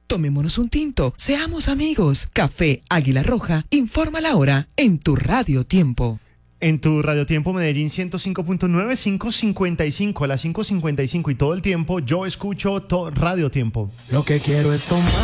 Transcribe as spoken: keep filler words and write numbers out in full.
Tomémonos un tinto, seamos amigos. Café Águila Roja, informa la hora en tu Radio Tiempo. En tu Radio Tiempo Medellín ciento cinco punto nueve, cinco cincuenta y cinco, a las cinco cincuenta y cinco y todo el tiempo yo escucho to- Radio Tiempo. Lo que quiero es tomar